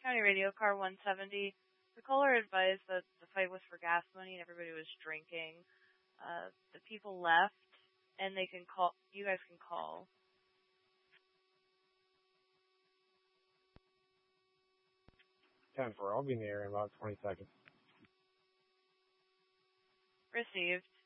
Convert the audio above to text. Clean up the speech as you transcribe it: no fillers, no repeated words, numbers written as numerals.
County Radio, car 170. The caller advised that the fight was for gas money and everybody was drinking. The people left, and they can call. You guys can call. I'll be in the area in about 20 seconds. Received.